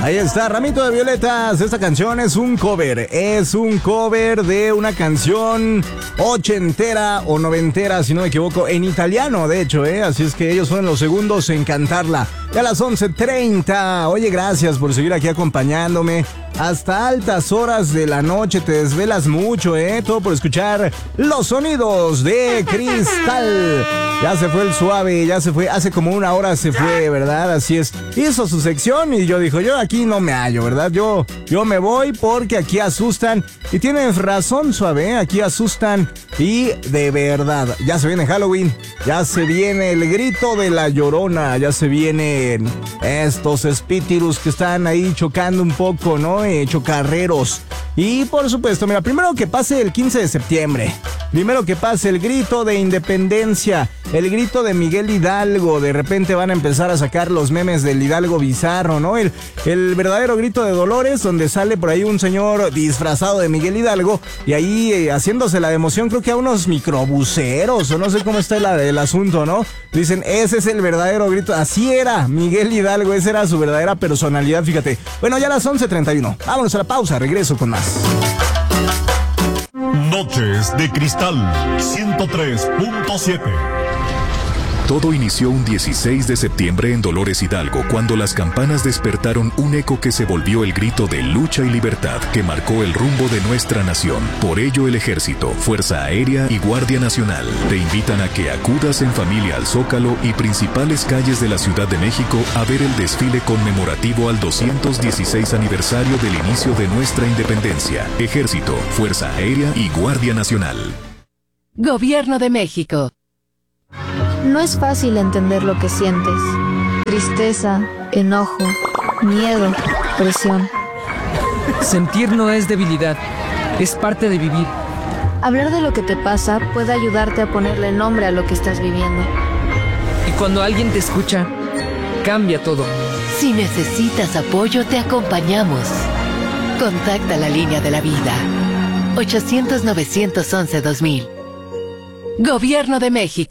Ahí está, Ramito de Violetas. Esta canción es un cover de una canción ochentera o noventera, si no me equivoco, en italiano, de hecho, así es que ellos fueron los segundos en cantarla. Ya a las 11:30. Oye, gracias por seguir aquí acompañándome. Hasta altas horas de la noche te desvelas mucho, todo por escuchar los sonidos de Cristal. Ya se fue el suave, ya se fue, hace como una hora se fue, ¿verdad? Así es, hizo su sección y yo dijo, yo aquí no me hallo, ¿verdad? Yo me voy porque aquí asustan. Y tienes razón, suave, aquí asustan y de verdad. Ya se viene Halloween, ya se viene el grito de la Llorona, ya se vienen estos espíritus que están ahí chocando un poco, ¿no? Chocarreros. Y por supuesto, mira, primero que pase el 15 de septiembre. Primero que pase el grito de independencia, el grito de Miguel Hidalgo. De repente van a empezar a sacar los memes del Hidalgo bizarro, ¿no? El verdadero grito de Dolores, donde sale por ahí un señor disfrazado de Miguel Hidalgo y ahí haciéndose la de emoción, creo que a unos microbuseros, o no sé cómo está el asunto, ¿no? Dicen, ese es el verdadero grito. Así era Miguel Hidalgo, esa era su verdadera personalidad, fíjate. Bueno, ya a las 11:31. Vámonos a la pausa, regreso con más. Noches de Cristal 103.7. Todo inició un 16 de septiembre en Dolores Hidalgo, cuando las campanas despertaron un eco que se volvió el grito de lucha y libertad que marcó el rumbo de nuestra nación. Por ello, el Ejército, Fuerza Aérea y Guardia Nacional te invitan a que acudas en familia al Zócalo y principales calles de la Ciudad de México a ver el desfile conmemorativo al 216 aniversario del inicio de nuestra independencia. Ejército, Fuerza Aérea y Guardia Nacional. Gobierno de México. No es fácil entender lo que sientes. Tristeza, enojo, miedo, presión. Sentir no es debilidad, es parte de vivir. Hablar de lo que te pasa puede ayudarte a ponerle nombre a lo que estás viviendo. Y cuando alguien te escucha, cambia todo. Si necesitas apoyo, te acompañamos. Contacta la línea de la vida. 800-911-2000. Gobierno de México.